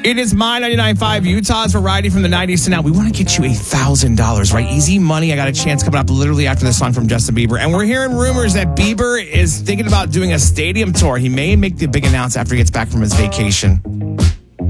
It is My 99.5, Utah's variety from the 90s to now. We want to get you $1,000, right? Easy money. I got a chance coming up literally after this song from Justin Bieber. And we're hearing rumors that Bieber is thinking about doing a stadium tour. He may make the big announcement after he gets back from his vacation.